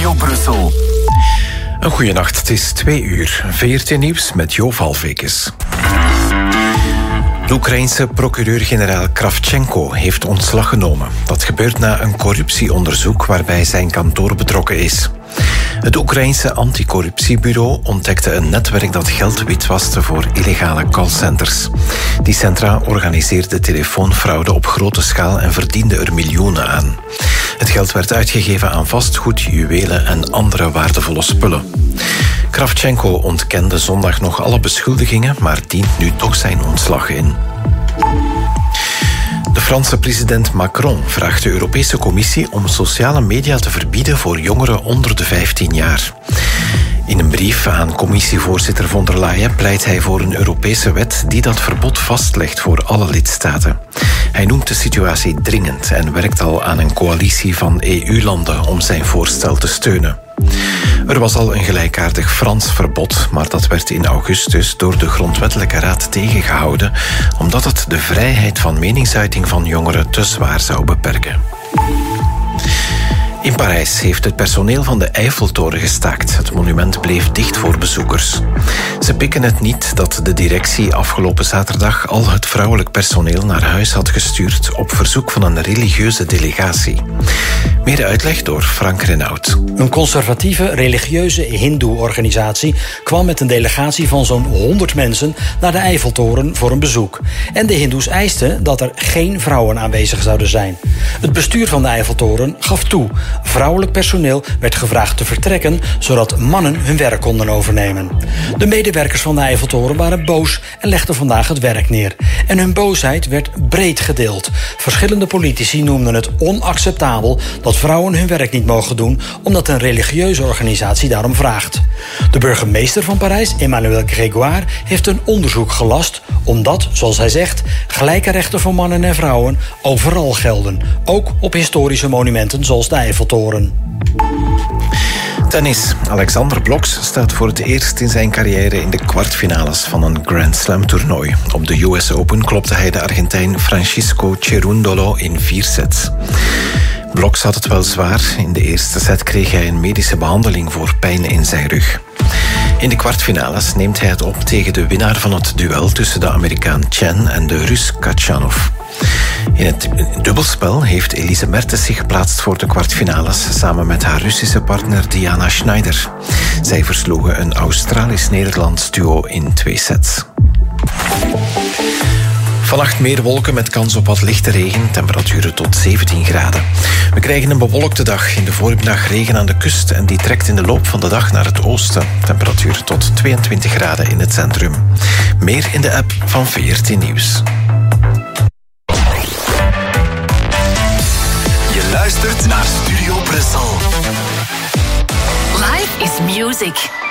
Studio Brussel. Een goeie nacht, het is 2:00. VRT Nieuws met Jo Valvekes. De Oekraïense procureur-generaal Kravchenko heeft ontslag genomen. Dat gebeurt na een corruptieonderzoek waarbij zijn kantoor betrokken is. Het Oekraïense anticorruptiebureau ontdekte een netwerk dat geld witwaste voor illegale callcenters. Die centra organiseerden telefoonfraude op grote schaal en verdienden er miljoenen aan. Het geld werd uitgegeven aan vastgoed, juwelen en andere waardevolle spullen. Kravchenko ontkende zondag nog alle beschuldigingen, maar dient nu toch zijn ontslag in. De Franse president Macron vraagt de Europese Commissie om sociale media te verbieden voor jongeren onder de 15 jaar. In een brief aan commissievoorzitter von der Leyen pleit hij voor een Europese wet die dat verbod vastlegt voor alle lidstaten. Hij noemt de situatie dringend en werkt al aan een coalitie van EU-landen om zijn voorstel te steunen. Er was al een gelijkaardig Frans verbod, maar dat werd in augustus door de Grondwettelijke Raad tegengehouden, omdat het de vrijheid van meningsuiting van jongeren te zwaar zou beperken. In Parijs heeft het personeel van de Eiffeltoren gestaakt. Het monument bleef dicht voor bezoekers. Ze pikken het niet dat de directie afgelopen zaterdag al het vrouwelijk personeel naar huis had gestuurd op verzoek van een religieuze delegatie. Meer uitleg door Frank Renaud. Een conservatieve religieuze hindoe-organisatie kwam met een delegatie van zo'n 100 mensen naar de Eiffeltoren voor een bezoek. En de hindoes eisten dat er geen vrouwen aanwezig zouden zijn. Het bestuur van de Eiffeltoren gaf toe. Vrouwelijk personeel werd gevraagd te vertrekken, zodat mannen hun werk konden overnemen. De medewerkers van de Eiffeltoren waren boos en legden vandaag het werk neer. En hun boosheid werd breed gedeeld. Verschillende politici noemden het onacceptabel dat vrouwen hun werk niet mogen doen, omdat een religieuze organisatie daarom vraagt. De burgemeester van Parijs, Emmanuel Grégoire, heeft een onderzoek gelast, omdat, zoals hij zegt, gelijke rechten voor mannen en vrouwen overal gelden. Ook op historische monumenten zoals de Eiffeltoren. Tennis. Alexander Bloksch staat voor het eerst in zijn carrière in de kwartfinales van een Grand Slam toernooi. Op de US Open klopte hij de Argentijn Francisco Cerundolo in 4 sets. Bloksch had het wel zwaar. In de eerste set kreeg hij een medische behandeling voor pijn in zijn rug. In de kwartfinales neemt hij het op tegen de winnaar van het duel tussen de Amerikaan Chen en de Rus Khachanov. In het dubbelspel heeft Elise Mertens zich geplaatst voor de kwartfinales samen met haar Russische partner Diana Schneider. Zij versloegen een Australisch-Nederlands duo in 2 sets. Vannacht meer wolken met kans op wat lichte regen, temperaturen tot 17 graden. We krijgen een bewolkte dag. In de voormiddag regen aan de kust en die trekt in de loop van de dag naar het oosten. Temperatuur tot 22 graden in het centrum. Meer in de app van VRT Nieuws. Je luistert naar Studio Brussel. Life is music.